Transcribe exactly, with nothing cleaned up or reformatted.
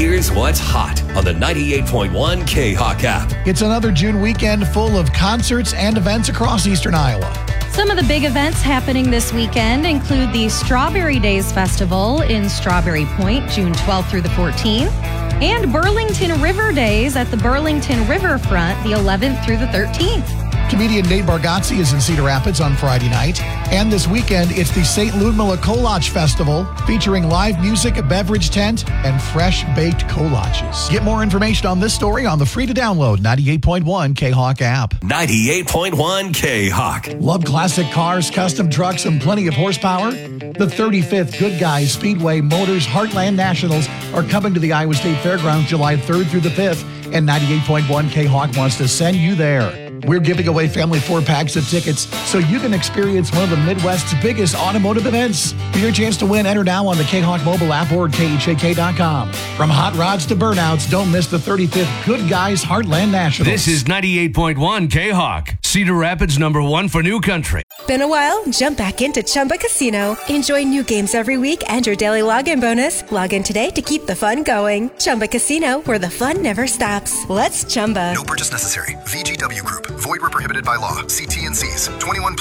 Here's what's hot on the ninety-eight point one K-Hawk app. It's another June weekend full of concerts and events across eastern Iowa. Some of the big events happening this weekend include the Strawberry Days Festival in Strawberry Point, June twelfth through the fourteenth, and Burlington River Days at the Burlington Riverfront, the eleventh through the thirteenth. Comedian Nate Bargatze is in Cedar Rapids on Friday night. And this weekend, it's the Saint Ludmilla Kolach Festival, featuring live music, a beverage tent, and fresh-baked kolaches. Get more information on this story on the free-to-download ninety-eight point one K-Hawk app. ninety-eight point one K-Hawk. Love classic cars, custom trucks, and plenty of horsepower? The thirty-fifth Good Guys Speedway Motors Heartland Nationals are coming to the Iowa State Fairgrounds July third through the fifth, and ninety-eight point one K-Hawk wants to send you there. We're giving away family four-packs of tickets so you can experience one of the Midwest's biggest automotive events. For your chance to win, enter now on the K-Hawk mobile app or K H A K dot com. From hot rods to burnouts, don't miss the thirty-fifth Good Guys Heartland Nationals. This is ninety-eight point one K-Hawk, Cedar Rapids number one for new country. Been a while? Jump back into Chumba Casino. Enjoy new games every week and your daily login bonus. Log in today to keep the fun going. Chumba Casino, where the fun never stops. Let's Chumba. No purchase necessary. V G W Group. Void where prohibited by law. See T and C's. twenty-one plus.